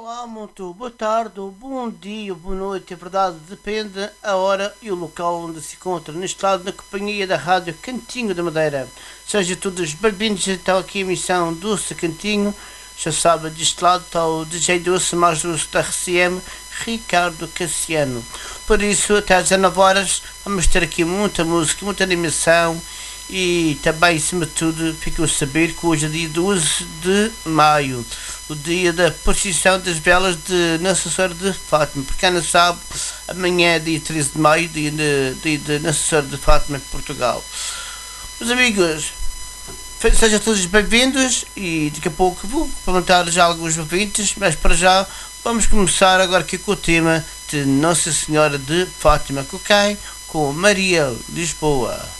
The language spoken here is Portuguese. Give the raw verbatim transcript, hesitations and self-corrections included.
Olá, muito boa tarde, ou bom dia, ou boa noite, é verdade, depende a hora e o local onde se encontra. Neste lado, na companhia da Rádio Cantinho da Madeira. Sejam todos bem-vindos então aqui a emissão Doce Cantinho. Já sabe, deste lado está o D J Doce mais doce da R C M, Ricardo Cassiano. Por isso, até às dezanove horas, vamos ter aqui muita música, muita animação. E também, acima de tudo, fico a saber que hoje é dia doze de maio, o dia da procissão das velas de Nossa Senhora de Fátima. Porque quem não sabe, amanhã é dia treze de maio, dia de, dia de Nossa Senhora de Fátima em Portugal. Meus amigos, sejam todos bem-vindos e daqui a pouco vou perguntar já alguns ouvintes, mas para já vamos começar agora aqui com o tema de Nossa Senhora de Fátima, com quem? Com Maria Lisboa.